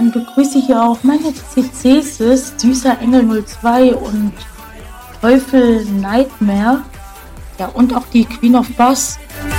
Dann begrüße ich hier auch meine CCs, Süßer Engel 02 und Teufel Nightmare. Ja, und auch die Queen of Bass.